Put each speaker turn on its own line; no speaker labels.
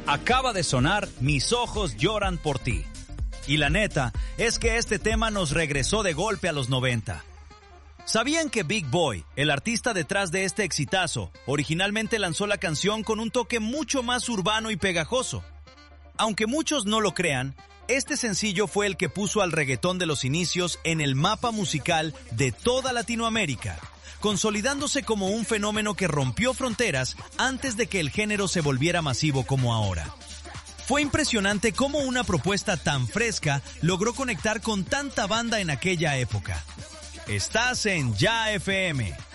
Acaba de sonar Mis ojos lloran por ti. Y la neta es que este tema nos regresó de golpe a los 90. ¿Sabían que Big Boy, el artista detrás de este exitazo, originalmente lanzó la canción con un toque mucho más urbano y pegajoso? Aunque muchos no lo crean, este sencillo fue el que puso al reggaetón de los inicios en el mapa musical de toda Latinoamérica, consolidándose como un fenómeno que rompió fronteras antes de que el género se volviera masivo como ahora. Fue impresionante cómo una propuesta tan fresca logró conectar con tanta banda en aquella época. Estás en Ya FM,